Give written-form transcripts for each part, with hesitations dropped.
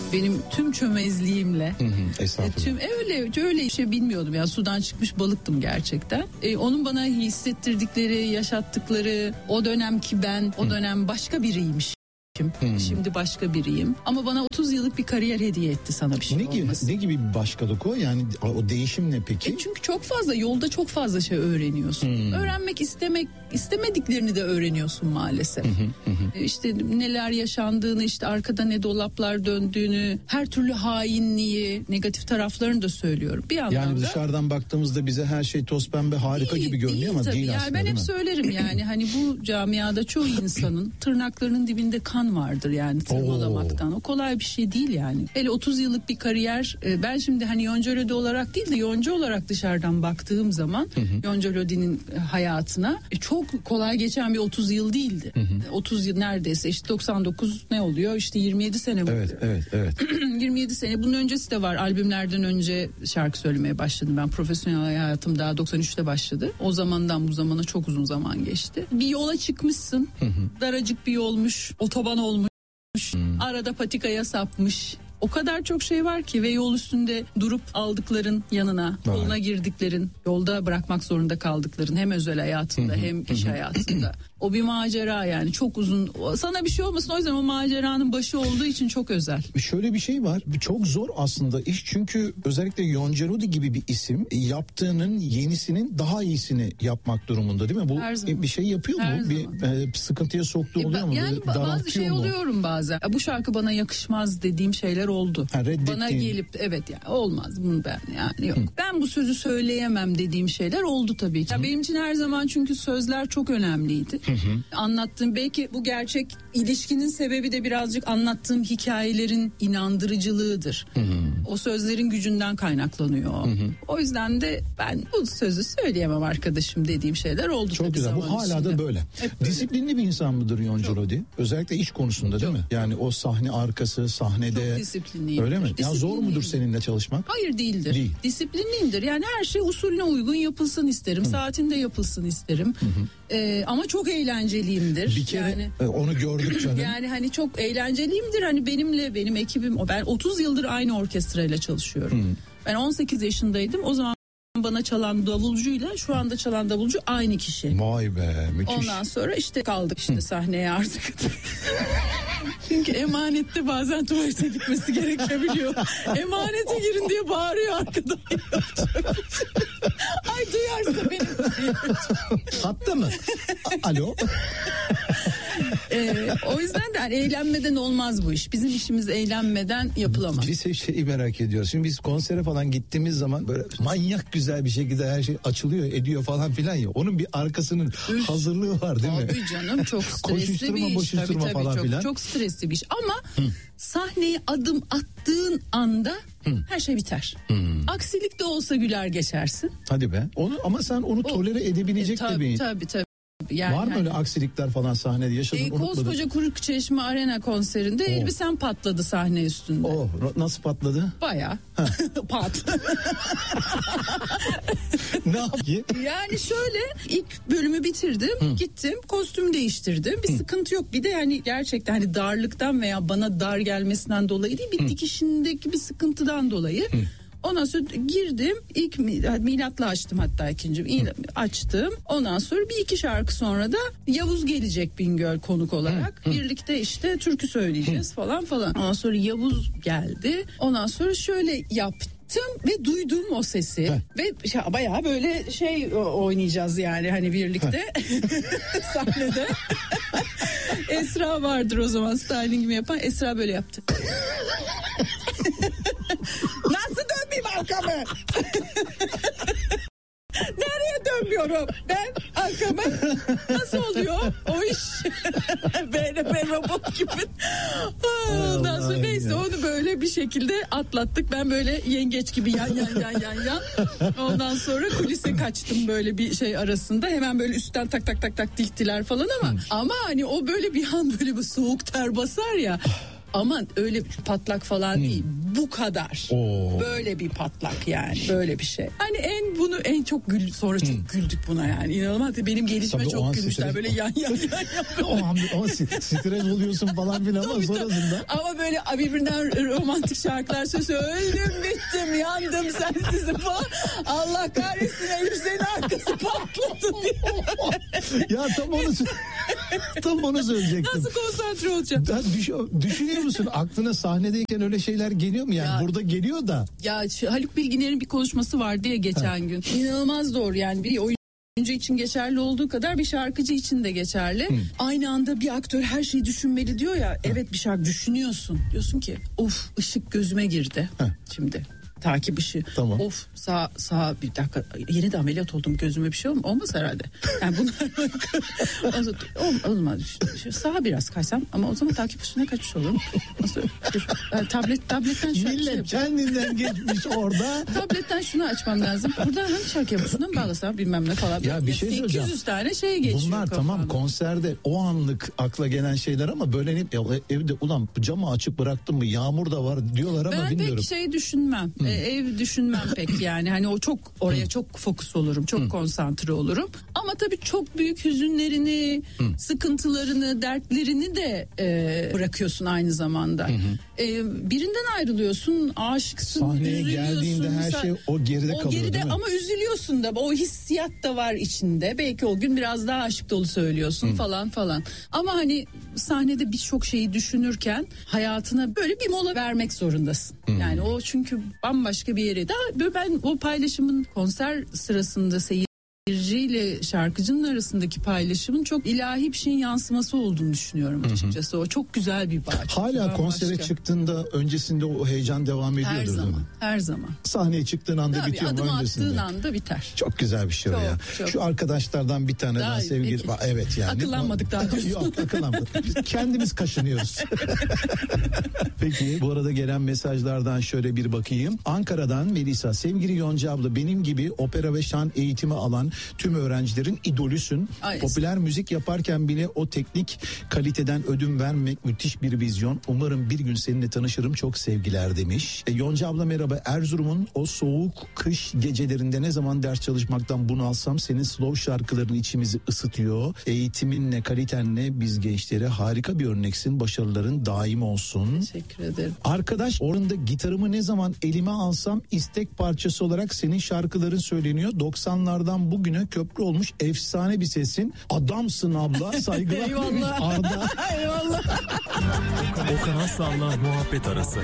benim tüm çömezliğimle. Estağfurullah. Öyle bir şey bilmiyordum ya, sudan çıkmış balıktım gerçekten. Onun bana hissettirdikleri, yaşattıkları, o dönemki ben, o dönem başka biriymiş. Şimdi başka biriyim. Ama bana 30 yıllık bir kariyer hediye etti, sana bir şey olmasın. Ne gibi bir başkalık o? Yani o değişim ne peki? Çünkü çok fazla yolda çok fazla şey öğreniyorsun. Öğrenmek istemediklerini de öğreniyorsun maalesef. İşte neler yaşandığını, işte arkada ne dolaplar döndüğünü, her türlü hainliği, negatif taraflarını da söylüyorum. Bir yandan yani da dışarıdan baktığımızda bize her şey toz pembe harika gibi görünüyor ama tabii. değil yani aslında. Ben hep mi? söylerim yani hani bu camiada çoğu insanın tırnaklarının dibinde kan vardır yani tırmalamaktan. O kolay bir şey değil yani. Hele 30 yıllık bir kariyer. Ben şimdi hani Yonca Lodi olarak değil de Yonca olarak dışarıdan baktığım zaman Yonca Lodi'nin hayatına çok kolay geçen bir 30 yıl değildi. 30 yıl neredeyse, işte 99 ne oluyor? İşte 27 sene mi oluyor? Evet. 27 sene. Bunun öncesi de var. Albümlerden önce şarkı söylemeye başladım. Ben profesyonel hayatım daha 93'te başladı. O zamandan bu zamana çok uzun zaman geçti. Bir yola çıkmışsın. Daracık bir yolmuş. Otoban olmuş. Arada patikaya sapmış. O kadar çok şey var ki ve yol üstünde durup aldıkların yanına, yoluna girdiklerin, yolda bırakmak zorunda kaldıkların, hem özel hayatında hem iş hayatında. O bir macera yani, çok uzun. Sana bir şey olmasın, o yüzden o maceranın başı olduğu için çok özel. Şöyle bir şey var, çok zor aslında iş, çünkü özellikle Yonca Lodi gibi bir isim yaptığının yenisinin daha iyisini yapmak durumunda, değil mi? Bu bir şey yapıyor Her mu? Bir sıkıntıya soktuğu oluyor mu? Yani bazı şey oluyorum bazen. Bu şarkı bana yakışmaz dediğim şeyler oldu. Bana gelip evet ya olmaz bunu ben yani yok. Ben bu sözü söyleyemem dediğim şeyler oldu tabii ki. Ya benim için her zaman, çünkü sözler çok önemliydi. Anlattığım, belki bu gerçek ilişkinin sebebi de birazcık anlattığım hikayelerin inandırıcılığıdır. O sözlerin gücünden kaynaklanıyor. O yüzden de ben bu sözü söyleyemem arkadaşım dediğim şeyler oldu. Çok güzel. Bu hala içinde. da böyle. Disiplinli bir insan mıdır Yonca Lodi? Özellikle iş konusunda değil mi? Yani o sahne arkası, sahnede. Çok disiplinliyim. Öyle mi? Ya zor mudur seninle çalışmak? Hayır, değildir. Değil. Disiplinliyimdir. Yani her şey usulüne uygun yapılsın isterim. Saatinde yapılsın isterim. Ama çok eğlenceliyimdir. Bir kere yani, onu gördük canım. Yani hani çok eğlenceliyimdir. Hani benim ekibim, ben 30 yıldır aynı orkestrayla çalışıyorum. Ben 18 yaşındaydım. O zaman bana çalan davulcuyla şu anda çalan davulcu aynı kişi. Vay be, müthiş. Ondan sonra işte kaldık işte sahneye artık. Çünkü emanette bazen tuvalete gitmesi gerekebiliyor. Emanete girin diye bağırıyor arkadan. Ay duyarsa benim. Hatta mı? Alo. O yüzden de yani eğlenmeden olmaz bu iş. Bizim işimiz eğlenmeden yapılamaz. Biz şeyi merak ediyoruz. Şimdi biz konsere falan gittiğimiz zaman böyle manyak güzel bir şekilde her şey açılıyor, ediyor falan filan ya. Onun bir arkasının hazırlığı var değil mi? Tabii canım, çok stresli bir iş. Koşuşturma falan filan. Çok stresli bir iş. Ama sahneye adım attığın anda her şey biter. Aksilik de olsa güler geçersin. Hadi be. Ama sen onu tolere edebilecek de bir. Tabii. Yani, var mı öyle aksilikler falan sahnede yaşadın, unutmadın? Koskoca Kuruçeşme Arena konserinde elbisem patladı sahne üstünde. Nasıl patladı? Bayağı pat. Ne yapayım? Yani şöyle, ilk bölümü bitirdim, gittim, kostüm değiştirdim. Bir sıkıntı yok. Bir de yani gerçekten hani darlıktan veya bana dar gelmesinden dolayı değil, bir dikişindeki bir sıkıntıdan dolayı. Ondan sonra girdim, ilk milatla açtım, hatta ikinci açtım. Ondan sonra bir iki şarkı sonra da Yavuz gelecek Bingöl konuk olarak. Birlikte işte türkü söyleyeceğiz falan. Ondan sonra Yavuz geldi. Ondan sonra şöyle yaptım ve duydum o sesi ve bayağı böyle oynayacağız yani hani birlikte sahnede. Esra vardır o zaman stylingimi yapan. Esra böyle yaptı. Nasıl dönmeyeyim arkamı? Nereye dönmüyorum? Ben arkamı nasıl oluyor o iş? Ben robot gibi. Ondan sonra neyse onu böyle bir şekilde atlattık. Ben böyle yengeç gibi yan. Ondan sonra kulise kaçtım böyle bir şey arasında. Hemen böyle üstten tak diktiler falan ama hani o böyle bir an böyle bir soğuk ter basar ya. Aman öyle patlak falan değil. bu kadar. Oo. Böyle bir patlak yani, böyle bir şey. Hani en çok sonra çok güldük buna yani. İnanılmaz. Benim gelişime tabii çok gülmüşler. Böyle yan. o stres oluyorsun falan filan ama sonrasında. Ama böyle birbirinden romantik şarkılar söylüyor. Öldüm, bittim, yandım sensizim falan. Allah kahretsin, elbisenin arkası patladı diye. Ya tam onu söyleyecektim. Nasıl konsantre olacağım? Düşünüyor musun? Aklına sahnedeyken öyle şeyler geliyor mu? Yani burada geliyor da. Ya Haluk Bilginer'in bir konuşması vardı ya geçen gün. İnanılmaz doğru yani, bir oyuncu için geçerli olduğu kadar bir şarkıcı için de geçerli. Aynı anda bir aktör her şeyi düşünmeli diyor ya. Evet, bir şarkı düşünüyorsun. Diyorsun ki of, ışık gözüme girdi. Şimdi takip ışığı. Tamam. Of, sağ bir dakika, yeni de ameliyat oldum, gözüme bir şey olmaz herhalde. Yani bunlar olmaz. Sağa biraz kaysam ama o zaman takip ışığına kaçmış olurum. Nasıl? Tabletten şu millet kendinden geçmiş orada. Tabletten şunu açmam lazım. Burada hangi şarkıya şuna mı bağlasam bilmem ne falan. Ya bir şey söyleyeceğim. 800 tane şey geçiyor. Bunlar kafamda. tamam konserde o anlık akla gelen şeyler ama böyle evde ulan camı açık bıraktım mı, yağmur da var diyorlar ama ben bilmiyorum. Ben pek şey düşünmem. Ev düşünmem pek yani. Hani oraya çok fokus olurum. Çok konsantre olurum. Ama tabii çok büyük hüzünlerini, sıkıntılarını, dertlerini de bırakıyorsun aynı zamanda. Birinden ayrılıyorsun, aşıksın, sahneye üzülüyorsun. geldiğinde her şey o geride kalıyor değil mi? Ama üzülüyorsun da, o hissiyat da var içinde. Belki o gün biraz daha aşk dolu söylüyorsun falan. Ama hani sahnede birçok şeyi düşünürken hayatına böyle bir mola vermek zorundasın. Yani o çünkü bambaşka bir yere. Ben o paylaşımın konser sırasında seyirciyle şarkıcının arasındaki paylaşımın çok ilahi bir şeyin yansıması olduğunu düşünüyorum açıkçası. O çok güzel bir bağ. Hala konsere çıktığında öncesinde o heyecan devam ediyordur. Her zaman. Sahneye çıktığın anda tabii, bitiyor mu öncesinde? Adım attığın anda biter. Çok güzel bir şey o ya. Çok. Şu arkadaşlardan bir tane daha sevgili. Evet yani. Akıllanmadık daha doğrusu. Yok, akıllanmadık. Biz kendimiz kaşınıyoruz. Peki bu arada gelen mesajlardan şöyle bir bakayım. Ankara'dan Melisa. Sevgili Yonca abla, benim gibi opera ve şan eğitimi alan tüm öğrencilerin idolüsün. Popüler müzik yaparken bile o teknik kaliteden ödün vermek müthiş bir vizyon. Umarım bir gün seninle tanışırım. Çok sevgiler demiş. Yonca abla merhaba. Erzurum'un o soğuk kış gecelerinde ne zaman ders çalışmaktan bunalsam senin slow şarkıların içimizi ısıtıyor. Eğitiminle, kalitenle biz gençlere harika bir örneksin. Başarıların daim olsun. Teşekkür ederim. Arkadaş, orada gitarımı ne zaman elime alsam istek parçası olarak senin şarkıların söyleniyor. 90'lardan bugüne köprü olmuş efsane bir sesin. Adamsın abla. Saygılar. Eyvallah. Arda. Eyvallah. Okan Aslan'la muhabbet arası.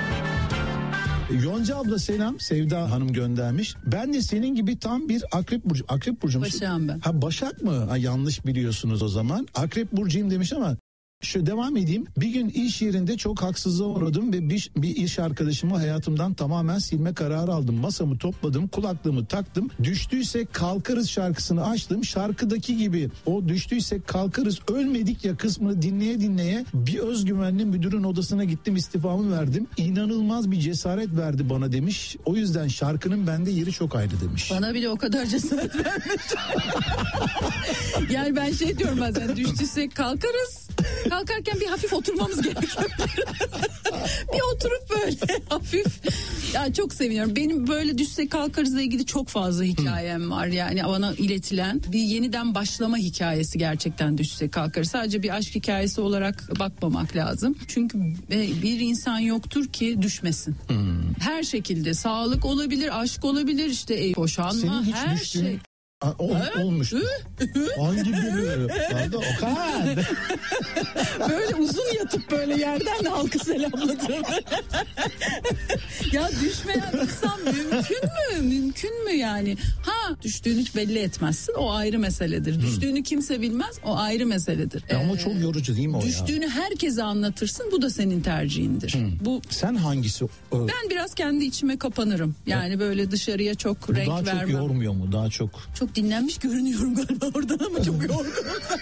Yonca abla selam. Sevda Hanım göndermiş. Ben de senin gibi tam bir Akrep Burcu. Akrep Burcu mu? Başak'ım ben. Ha, Başak mı? Ha, yanlış biliyorsunuz o zaman. Akrep Burcu'yum demiş ama şu devam edeyim. Bir gün iş yerinde çok haksızlığa uğradım ve bir iş arkadaşımı hayatımdan tamamen silme kararı aldım. Masamı topladım, kulaklığımı taktım. Düştüyse Kalkarız şarkısını açtım. Şarkıdaki gibi o düştüyse kalkarız ölmedik ya kısmını dinleye dinleye bir özgüvenli müdürün odasına gittim, istifamı verdim. İnanılmaz bir cesaret verdi bana demiş. O yüzden şarkının bende yeri çok ayrı demiş. Bana bile o kadar cesaret vermiş. Yani ben şey diyorum bazen, düştüyse kalkarız. Kalkarken bir hafif oturmamız gerekiyor. Bir oturup böyle hafif. Ya çok seviniyorum. Benim böyle düşse kalkarızla ilgili çok fazla hikayem var. Yani bana iletilen bir yeniden başlama hikayesi gerçekten düşse kalkarız. Sadece bir aşk hikayesi olarak bakmamak lazım. Çünkü bir insan yoktur ki düşmesin. Her şekilde sağlık olabilir, aşk olabilir, işte boşanma, her şey. Olmuştu. Hangi biri? Okan. Böyle uzun yatıp böyle yerden de halkı selamladım. Ya düşmeyen insan mümkün mü yani? Ha, düştüğünü hiç belli etmezsin, o ayrı meseledir. Düştüğünü kimse bilmez, o ayrı meseledir. Ama çok yorucu değil mi o düştüğünü ya? herkese anlatırsın, bu da senin tercihindir. Bu. Sen hangisi? Ben biraz kendi içime kapanırım. Yani böyle dışarıya çok renk vermem. Daha çok yormuyor mu? Daha çok dinlenmiş görünüyorum galiba oradan ama çok yorgunum.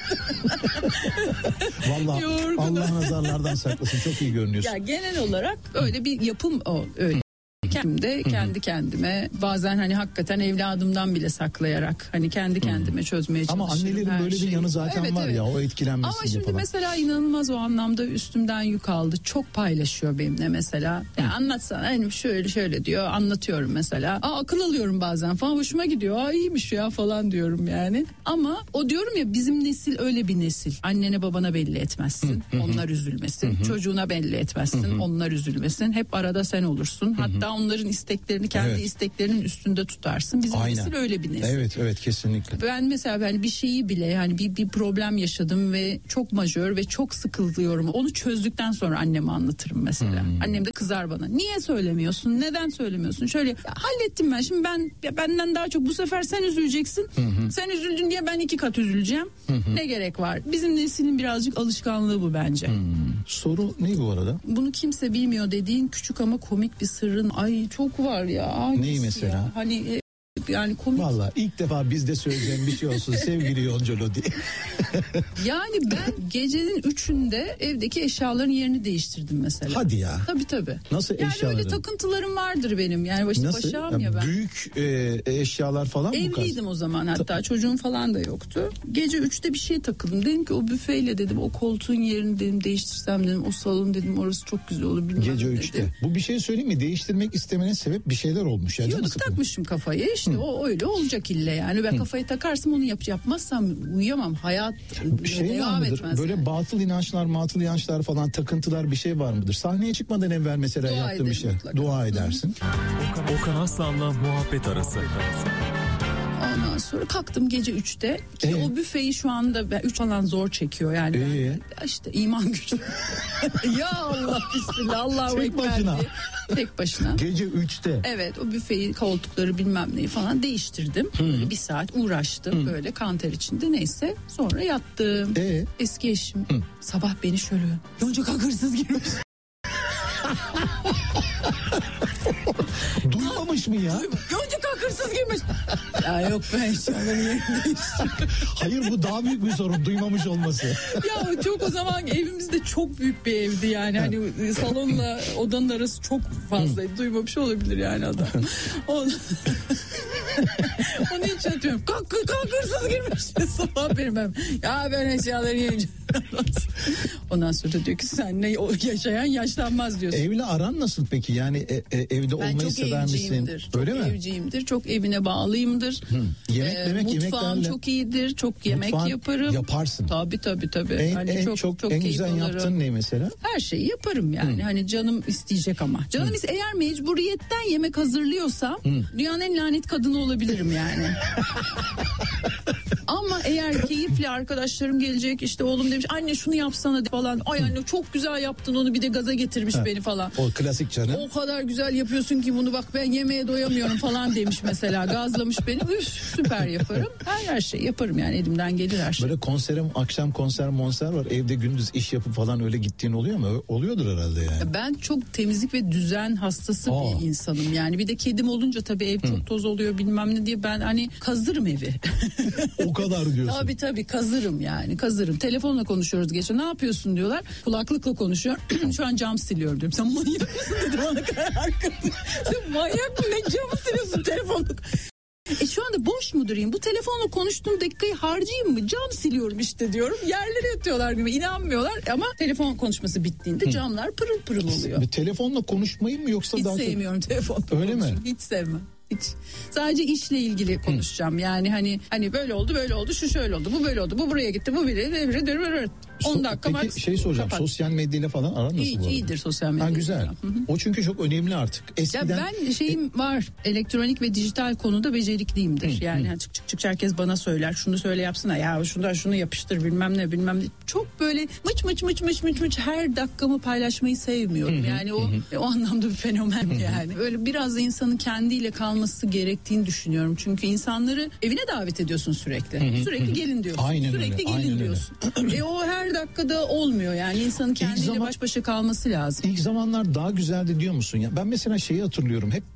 Vallahi Allah nazarlardan saklasın, çok iyi görünüyorsun. Ya genel olarak öyle bir yapım o öyle. Kendimde kendi kendime bazen hani hakikaten evladımdan bile saklayarak hani kendi kendime çözmeye çalışırım. Ama annelerin böyle bir yanı zaten var ya, o etkilenmesin Ama şimdi falan. mesela inanılmaz o anlamda üstümden yük aldı. Çok paylaşıyor benimle mesela. Ya anlatsana hani şöyle diyor, anlatıyorum mesela. Akıl alıyorum bazen falan, hoşuma gidiyor. İyiymiş ya falan diyorum yani. Ama o diyorum ya, bizim nesil öyle bir nesil. Annene babana belli etmezsin. Onlar üzülmesin. Çocuğuna belli etmezsin. Onlar üzülmesin. Hep arada sen olursun. Hatta onların isteklerini kendi isteklerinin üstünde tutarsın. Bizim nesil öyle bir nesil. Evet kesinlikle. Ben mesela bir şeyi bile yani bir problem yaşadım ve çok majör ve çok sıkılıyorum. Onu çözdükten sonra anneme anlatırım mesela. Annem de kızar bana. Niye söylemiyorsun? Neden söylemiyorsun? Şöyle hallettim ben. Şimdi benden daha çok bu sefer sen üzüleceksin. Sen üzüldün diye ben 2 kat üzüleceğim. Ne gerek var? Bizim neslin birazcık alışkanlığı bu bence. Soru ne bu arada? Bunu kimse bilmiyor dediğin küçük ama komik bir sırrın. Ay çok var ya. Neyi mesela? Ya? Hani yani komik. Vallahi ilk defa bizde söyleyeceğim bir şey olsun sevgili Yonca Lodi. Yani ben gecenin 3'ünde evdeki eşyaların yerini değiştirdim mesela. Hadi ya. Tabii. Nasıl yani eşyaların? öyle takıntılarım vardır benim. Yani başağım ya ben. Büyük eşyalar falan mı? Evliydim o zaman, hatta çocuğum falan da yoktu. Gece 3'te bir şey takıldım. Dedim ki o büfeyle dedim o koltuğun yerini dedim değiştirsem dedim, o salon dedim orası çok güzel olur bilmem. Gece 3'te. Bu bir şey söyleyeyim mi? Değiştirmek istemene sebep bir şeyler olmuş. Yani yok, takmışım kafayı işte o öyle olacak ille yani. Ben kafayı takarsam onu yapmazsam uyuyamam. Hayat bir şey devam var mıdır? etmez. Böyle yani. batıl inançlar falan, takıntılar bir şey var mıdır? Sahneye çıkmadan evvel mesela Dua yaptığın bir şey. mutlaka. Dua edersin. Okan Aslan'la muhabbet arası. Ondan sonra kalktım gece 3'te ki o büfeyi şu anda 3 falan zor çekiyor yani. Ben, işte iman gücü. Ya Allah bismillah Allahu Tek ekber başına. diye. Tek başına. Gece 3'te. Evet, o büfeyi, koltukları bilmem neyi falan değiştirdim. Böyle 1 saat uğraştım böyle kanter içinde, neyse sonra yattım. Eski eşim sabah beni şöyle Yonca kalk hırsız girmiş. Duymamış mı ya? Yonca kalk hırsız girmiş. Ya yok, ben eşyaların yerini değiştirdim. Hayır, bu daha büyük bir sorun, duymamış olması. Ya çok, o zaman evimiz de çok büyük bir evdi yani. Hani salonla odanın arası çok fazlaydı. Duymamış olabilir yani adam. Onun için atıyorum. Kalk hırsız girmiş. Sabah benim. Ya ben eşyaları yiyeceğim. Ondan sonra da diyor ki senle yaşayan yaşlanmaz diyorsun. Evle aran nasıl peki? Yani evde olmayı sever misin? Öyle mi? Çok evciyimdir. Çok evine bağlıyımdır. Mutfağım çok iyidir. Çok yemek yaparım. Yaparsın. Tabii. Hani en güzel yaptığın ne mesela? Her şeyi yaparım yani. Hani canım isteyecek ama. Canım eğer mecburiyetten yemek hazırlıyorsam dünyanın en lanet kadını olabilirim yani. Ama eğer keyifli arkadaşlarım gelecek, işte oğlum demiş anne şunu yapsana falan. Ay anne çok güzel yaptın onu, bir de gaza getirmiş beni falan. O klasik canım. O kadar güzel yapıyorsun ki bunu, bak ben yemeğe doyamıyorum falan demiş mesela. Gazlamış beni. Süper yaparım. Her şeyi yaparım yani, elimden gelir her şey. Böyle akşam konser var. Evde gündüz iş yapıp falan öyle gittiğin oluyor mu? Oluyordur herhalde yani. Ben çok temizlik ve düzen hastası bir insanım yani. Bir de kedim olunca tabii ev çok toz oluyor bilmem ne diye ben hani kazırım evi. O kadar diyorsun. Tabii kazırım yani, kazırım. Telefonla konuşuyoruz geçen, ne yapıyorsun diyorlar. Kulaklıkla konuşuyor. Şu an cam siliyorum diyorum. Sen manyak mısın dedi bana arkadaşım. Sen manyak mı, ne camı siliyorsun telefonla? Şu anda boş mu durayım? Bu telefonla konuştuğum dakikayı harcayayım mı? Cam siliyorum işte diyorum. Yerlere yatıyorlar gibi, inanmıyorlar ama telefon konuşması bittiğinde camlar pırıl pırıl oluyor. Telefonla konuşmayı mı yoksa hiç daha sevmiyorum telefonla öyle konuşmayı. mi? Hiç sevmem. Hiç. Sadece işle ilgili konuşacağım. Yani hani böyle oldu, şu şöyle oldu, bu böyle oldu, bu buraya gitti, bu biri 10 dakika Peki max. şey soracağım. Kapat. Sosyal medyayla falan aran nasıl bu arada? İyidir sosyal medya. Güzel. O çünkü çok önemli artık. Eskiden... Ya ben şeyim var. Elektronik ve dijital konuda becerikliyimdir. Yani çık herkes bana söyler. Şunu söyle yapsana. Ya şunu yapıştır bilmem ne. Çok böyle mıç her dakikamı paylaşmayı sevmiyorum. Yani o anlamda bir fenomen yani. Böyle biraz da insanın kendiyle kalması gerektiğini düşünüyorum. Çünkü insanları evine davet ediyorsun sürekli. Sürekli gelin diyorsun. Aynen sürekli öyle, gelin diyorsun. O her dakikada olmuyor yani, insanın kendiyle baş başa kalması lazım. İlk zamanlar daha güzeldi diyor musun ya? Ben mesela şeyi hatırlıyorum. Hep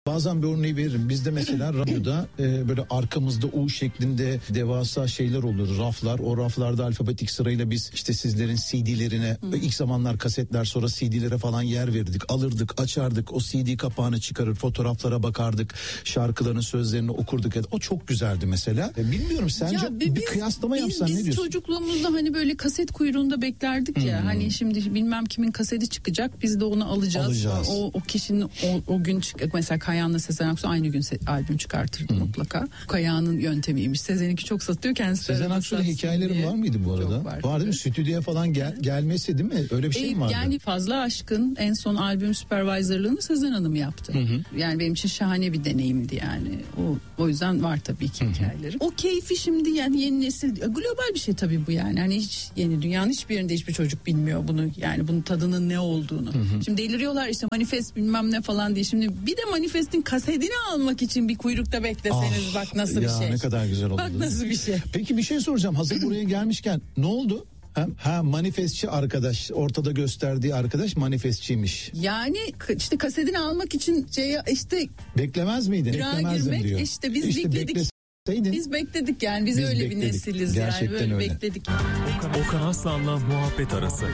Bazen bir örneği veririm. Bizde mesela radyoda böyle arkamızda U şeklinde devasa şeyler olur, raflar. O raflarda alfabetik sırayla biz işte sizlerin CD'lerine, ilk zamanlar kasetler, sonra CD'lere falan yer verirdik. Alırdık, açardık, o CD kapağını çıkarır, fotoğraflara bakardık, şarkıların sözlerini okurduk. O çok güzeldi mesela. Bilmiyorum, sence bir kıyaslama yapsan ne diyorsun? Biz çocukluğumuzda hani böyle kaset kuyruğunda beklerdik ya. Hani şimdi bilmem kimin kaseti çıkacak, biz de onu alacağız. O kişinin o gün çıkacak. Mesela Kayahan'la Sezen Aksu aynı gün albüm çıkartırdı mutlaka. Kayağının yöntemiymiş. Sezen'inki çok satıyor, kendisi. Sezen Aksu'da hikayeleri var mıydı bu arada? Var değil mi? Stüdyoya falan gelmesi değil mi? Öyle bir şey mi vardı? Yani Fazla Aşk'ın en son albüm supervisorlığını Sezen Hanım yaptı. Yani benim için şahane bir deneyimdi yani. O yüzden var tabii ki hikayeleri. O keyfi şimdi yani yeni nesil, global bir şey tabii bu yani. Hani hiç yeni dünyanın hiçbir yerinde hiçbir çocuk bilmiyor bunu. Yani bunun tadının ne olduğunu. Şimdi deliriyorlar işte manifest bilmem ne falan diye. Şimdi bir de manifestin kasetini almak için bir kuyrukta bekleseniz bak nasıl bir şey. Ne kadar güzel oldu. Bak nasıl bir şey. Peki bir şey soracağım. Hazır buraya gelmişken ne oldu? Manifestçi arkadaş, ortada gösterdiği arkadaş manifestçiymiş. Yani işte kasetini almak için işte beklemez miydin? Beklemezdim diyor. İşte biz bekledik. Biz bekledik yani biz öyle bekledik. Bir nesiliz. Gerçekten yani böyle öyle. Bekledik. Okan Aslan'la muhabbet arası.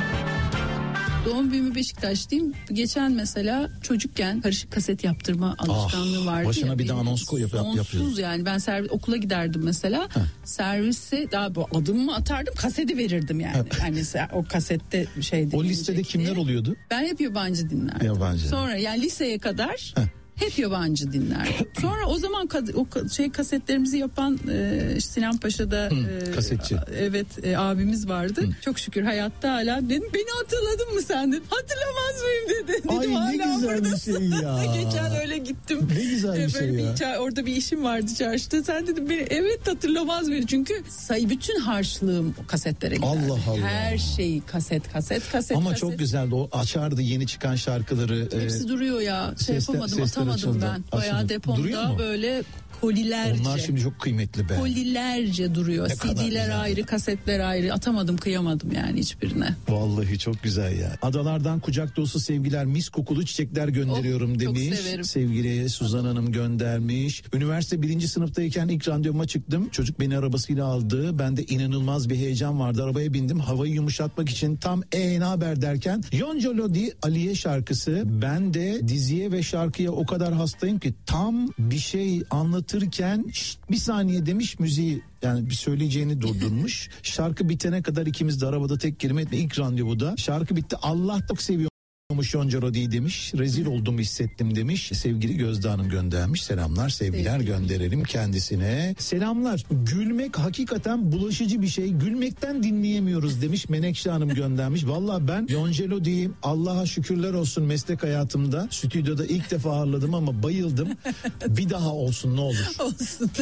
Doğum büyümü Beşiktaş'tayım. Geçen mesela çocukken karışık kaset yaptırma alışkanlığı vardı. Başına bir de anons yapıyordum. Sonsuz yani ben okula giderdim mesela. Servise daha adımımı atardım, kaseti verirdim yani. Hani o kasette şeydi. O listede kimler oluyordu? Ben hep yabancı dinlerdim. Yabancı. Sonra yani liseye kadar hep yabancı dinlerdim. Sonra o zaman kasetlerimizi yapan Sinan Paşa'da kasetçi. Evet abimiz vardı. Çok şükür hayatta hala. Dedim beni hatırladın mı sen dedim. Hatırlamaz mıyım dedi. Dedim, ay ne güzel bir şey ya. Geçen öyle gittim. Ne güzel bir şey ya. Orada bir işim vardı çarşıda. Sen dedim evet hatırlamaz mıyım? Çünkü bütün harçlığım o kasetlere giderdi. Allah Allah. Her şeyi kaset. Ama çok güzeldi. O açardı yeni çıkan şarkıları. Hepsi duruyor ya. Yapamadım, atamadım ben. Bayağı deponda böyle kolilerce. Onlar şimdi çok kıymetli be. Kolilerce duruyor. CD'ler ayrı, kasetler ayrı. Atamadım, kıyamadım yani hiçbirine. Vallahi çok güzel ya. Adalardan kucak dolusu sevgiler, mis kokulu çiçekler gönderiyorum demiş. Sevgili Suzan Hanım göndermiş. Üniversite 1. sınıftayken ilk randevuma çıktım. Çocuk beni arabasıyla aldı. Bende inanılmaz bir heyecan vardı. Arabaya bindim. Havayı yumuşatmak için tam ne haber derken Yonca Lodi Aliye şarkısı. Ben de diziye ve şarkıya o kadar hastayım ki tam bir şey anlatırken bir saniye demiş, müziği yani bir söyleyeceğini durdurmuş. Şarkı bitene kadar ikimiz de arabada tek kelime etme. İlk randevuda şarkı bitti. Allah çok seviyormuş Yonca Lodi'yi demiş. Rezil olduğumu hissettim demiş. Sevgili Gözde Hanım göndermiş. Selamlar, sevgiler gönderelim kendisine. Selamlar. Gülmek hakikaten bulaşıcı bir şey. Gülmekten dinleyemiyoruz demiş. Menekşe Hanım göndermiş. Vallahi ben Yonca Lodi'yi Allah'a şükürler olsun meslek hayatımda stüdyoda ilk defa ağırladım ama bayıldım. Bir daha olsun ne olur. Olsun.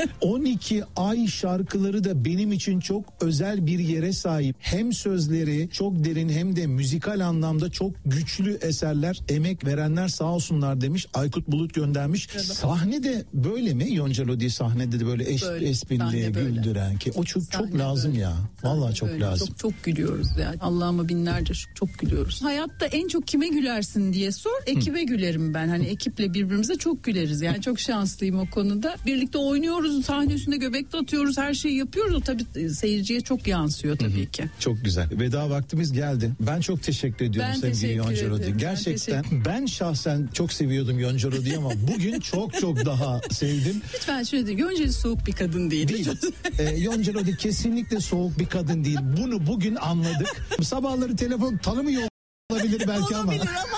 12 ay şarkıları da benim için çok özel bir yere sahip. Hem sözleri çok derin hem de müzikal anlamda çok güçlü eserler, emek verenler sağ olsunlar demiş. Aykut Bulut göndermiş. Evet. Sahnede böyle mi? Yonca Lodi sahnede de böyle esprili, güldüren ki o çok lazım ya. Vallahi çok lazım. Çok gülüyoruz yani. Allah'ıma binlerce çok gülüyoruz. Hayatta en çok kime gülersin diye sor. Ekibe gülerim ben. Hani ekiple birbirimize çok güleriz. Yani çok şanslıyım o konuda. Birlikte oynuyoruz, sahne üstünde göbekte atıyoruz, her şeyi yapıyoruz. O tabii seyirciye çok yansıyor tabii ki. Çok güzel. Veda vaktimiz geldi. Ben çok teşekkür ediyorum sevgili Yonca Lodi. Gerçekten ben şahsen çok seviyordum Yonca Lodi'yi ama bugün çok daha sevdim. Lütfen şöyle diyeyim. Yonca soğuk bir kadın değil. Yonca Lodi kesinlikle soğuk bir kadın değil. Bunu bugün anladık. Sabahları telefon tanımıyor olabilir belki ama.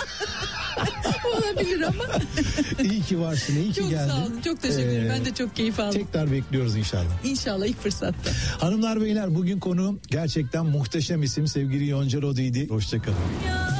Olabilir ama. İyi ki varsın, iyi ki çok geldin. Çok sağ olun, çok teşekkür ederim. Ben de çok keyif aldım. Tekrar bekliyoruz inşallah. İnşallah ilk fırsatta. Hanımlar beyler bugün konuğum gerçekten muhteşem isim sevgili Yonca Lodi'ydi. Hoşçakalın.